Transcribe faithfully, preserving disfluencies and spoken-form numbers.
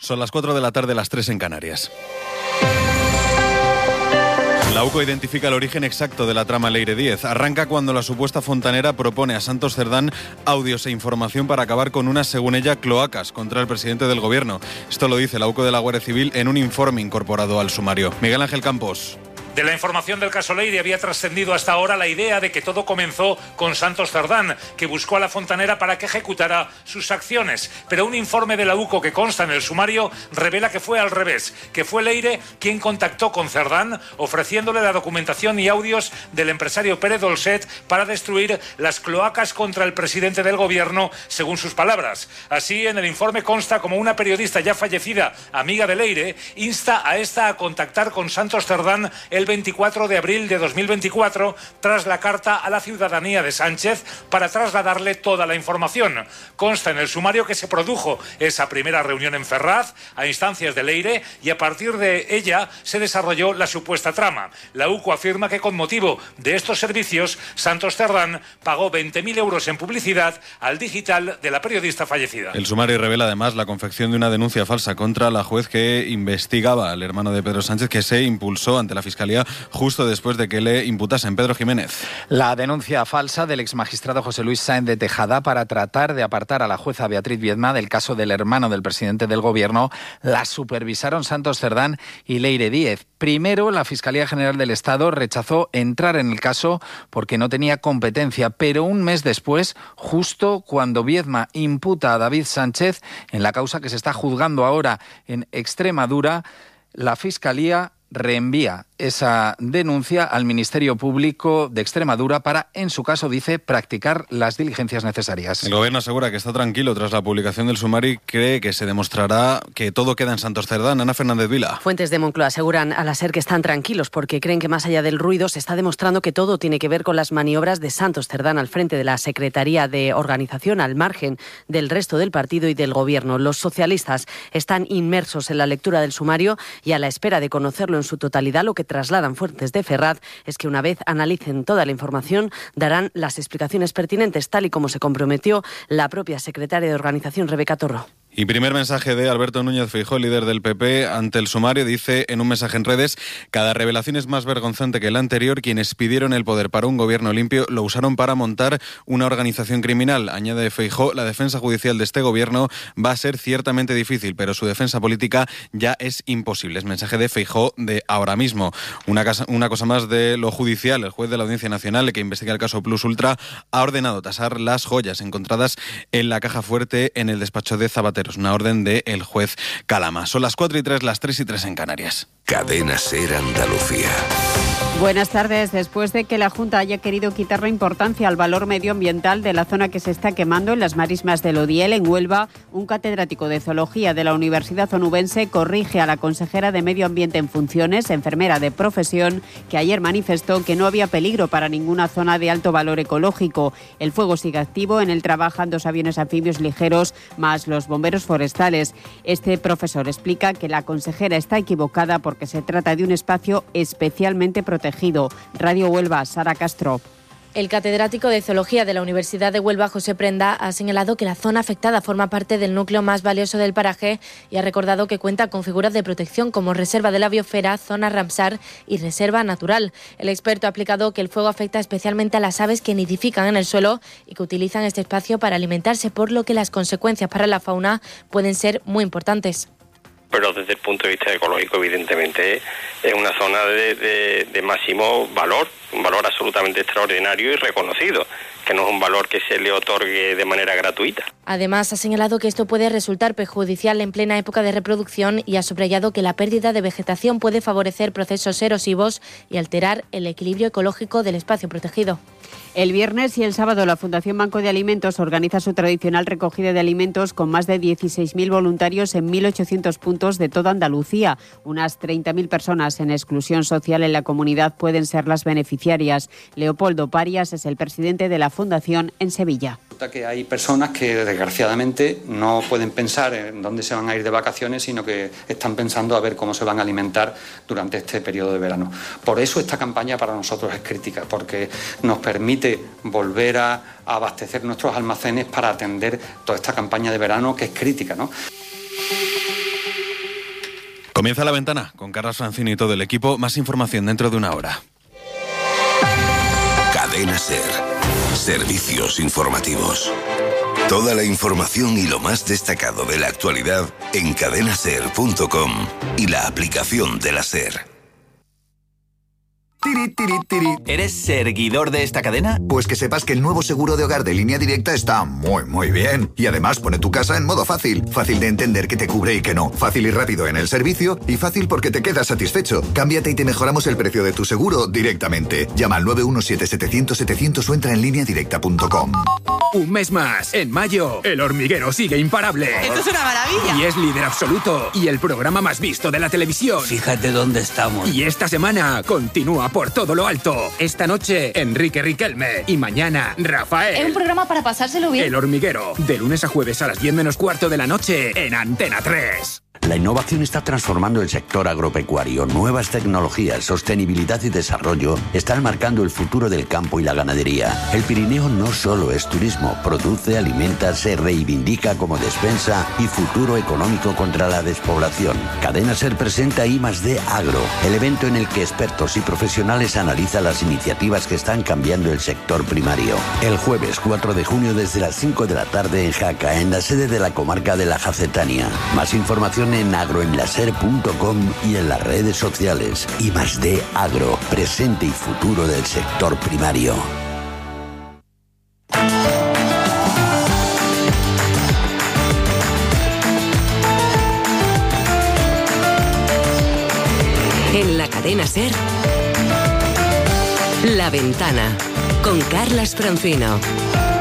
Son las cuatro de la tarde, las tres en Canarias. La U C O identifica el origen exacto de la trama Leire Díez. Arranca cuando la supuesta fontanera propone a Santos Cerdán audios e información para acabar con unas, según ella, cloacas contra el presidente del gobierno. Esto lo dice la U C O de la Guardia Civil en un informe incorporado al sumario. Miguel Ángel Campos. De la información del caso Leire había trascendido hasta ahora la idea de que todo comenzó con Santos Cerdán, que buscó a la fontanera para que ejecutara sus acciones. Pero un informe de la U C O que consta en el sumario revela que fue al revés, que fue Leire quien contactó con Cerdán ofreciéndole la documentación y audios del empresario Pérez Dolcet para destruir las cloacas contra el presidente del gobierno, según sus palabras. Así, en el informe consta como una periodista ya fallecida, amiga de Leire, insta a esta a contactar con Santos Cerdán el veinticuatro de abril de dos mil veinticuatro, tras la carta a la ciudadanía de Sánchez para trasladarle toda la información. Consta en el sumario que se produjo esa primera reunión en Ferraz, a instancias de Leire, y a partir de ella se desarrolló la supuesta trama. La U C O afirma que con motivo de estos servicios, Santos Cerdán pagó veinte mil euros en publicidad al digital de la periodista fallecida. El sumario revela además la confección de una denuncia falsa contra la juez que investigaba al hermano de Pedro Sánchez, que se impulsó ante la Fiscalía justo después de que le imputasen. Pedro Jiménez. La denuncia falsa del exmagistrado José Luis Sáenz de Tejada para tratar de apartar a la jueza Beatriz Viedma del caso del hermano del presidente del gobierno la supervisaron Santos Cerdán y Leire Díez. Primero, la Fiscalía General del Estado rechazó entrar en el caso porque no tenía competencia, pero un mes después, justo cuando Viedma imputa a David Sánchez en la causa que se está juzgando ahora en Extremadura, la Fiscalía reenvía esa denuncia al Ministerio Público de Extremadura para, en su caso, dice, practicar las diligencias necesarias. El gobierno asegura que está tranquilo tras la publicación del sumario y cree que se demostrará que todo queda en Santos Cerdán. Ana Fernández Vila. Fuentes de Moncloa aseguran a la SER que están tranquilos porque creen que más allá del ruido se está demostrando que todo tiene que ver con las maniobras de Santos Cerdán al frente de la Secretaría de Organización, al margen del resto del partido y del gobierno. Los socialistas están inmersos en la lectura del sumario y a la espera de conocerlo en su totalidad. Lo que trasladan fuentes de Ferraz es que una vez analicen toda la información darán las explicaciones pertinentes, tal y como se comprometió la propia secretaria de Organización, Rebeca Torró. Y primer mensaje de Alberto Núñez Feijóo, líder del P P, ante el sumario. Dice en un mensaje en redes: cada revelación es más vergonzante que la anterior. Quienes pidieron el poder para un gobierno limpio lo usaron para montar una organización criminal. Añade Feijóo: la defensa judicial de este gobierno va a ser ciertamente difícil, pero su defensa política ya es imposible. Es mensaje de Feijóo de ahora mismo. Una, casa, una cosa más de lo judicial. El juez de la Audiencia Nacional, que investiga el caso Plus Ultra, ha ordenado tasar las joyas encontradas en la caja fuerte en el despacho de Zapatero. Es una orden del juez Calama. Son las cuatro y tres, las tres y tres en Canarias. Cadena SER Andalucía. Buenas tardes. Después de que la Junta haya querido quitarle importancia al valor medioambiental de la zona que se está quemando en las marismas del Odiel, en Huelva, un catedrático de zoología de la Universidad Onubense corrige a la consejera de Medio Ambiente en funciones, enfermera de profesión, que ayer manifestó que no había peligro para ninguna zona de alto valor ecológico. El fuego sigue activo, en él trabajan dos aviones anfibios ligeros más los bomberos forestales. Este profesor explica que la consejera está equivocada porque se trata de un espacio especialmente protegido. Radio Huelva, Sara Castro. El catedrático de Zoología de la Universidad de Huelva, José Prenda, ha señalado que la zona afectada forma parte del núcleo más valioso del paraje y ha recordado que cuenta con figuras de protección como Reserva de la Biosfera, Zona Ramsar y Reserva Natural. El experto ha explicado que el fuego afecta especialmente a las aves que nidifican en el suelo y que utilizan este espacio para alimentarse, por lo que las consecuencias para la fauna pueden ser muy importantes. Pero desde el punto de vista ecológico, evidentemente, es una zona de, de, de máximo valor, un valor absolutamente extraordinario y reconocido, que no es un valor que se le otorgue de manera gratuita. Además, ha señalado que esto puede resultar perjudicial en plena época de reproducción y ha subrayado que la pérdida de vegetación puede favorecer procesos erosivos y alterar el equilibrio ecológico del espacio protegido. El viernes y el sábado la Fundación Banco de Alimentos organiza su tradicional recogida de alimentos con más de dieciséis mil voluntarios en mil ochocientos puntos de toda Andalucía. Unas treinta mil personas en exclusión social en la comunidad pueden ser las beneficiarias. Leopoldo Parias es el presidente de la Fundación en Sevilla. Que hay personas que desgraciadamente no pueden pensar en dónde se van a ir de vacaciones, sino que están pensando a ver cómo se van a alimentar durante este periodo de verano. Por eso esta campaña para nosotros es crítica, porque nos permite volver a, a abastecer nuestros almacenes para atender toda esta campaña de verano que es crítica, ¿no? Comienza La Ventana con Carlos Francino y todo el equipo. Más información dentro de una hora. Cadena SER. Servicios informativos. Toda la información y lo más destacado de la actualidad en cadena ser punto com y la aplicación de la SER. Tiri, tiri, tiri. ¿Eres seguidor de esta cadena? Pues que sepas que el nuevo seguro de hogar de Línea Directa está muy, muy bien. Y además pone tu casa en modo fácil. Fácil de entender que te cubre y que no. Fácil y rápido en el servicio. Y fácil porque te quedas satisfecho. Cámbiate y te mejoramos el precio de tu seguro directamente. Llama al nueve uno siete, setecientos, setecientos o entra en línea directa punto com. Un mes más. En mayo, El Hormiguero sigue imparable. ¡Esto es una maravilla! Y es líder absoluto. Y el programa más visto de la televisión. Fíjate dónde estamos. Y esta semana continúa por todo lo alto. Esta noche, Enrique Riquelme. Y mañana, Rafael. Es un programa para pasárselo bien. El Hormiguero. De lunes a jueves a las diez menos cuarto de la noche en Antena tres. La innovación está transformando el sector agropecuario. Nuevas tecnologías, sostenibilidad y desarrollo están marcando el futuro del campo y la ganadería. El Pirineo no solo es turismo, produce, alimenta, se reivindica como despensa y futuro económico contra la despoblación. Cadena SER presenta I más D Agro, el evento en el que expertos y profesionales analizan las iniciativas que están cambiando el sector primario. El jueves cuatro de junio desde las cinco de la tarde en Jaca, en la sede de la comarca de la Jacetania. Más información en agroenlaser punto com y en las redes sociales. I más D Agro, presente y futuro del sector primario. En la cadena SER, La Ventana, con Carlas Francino.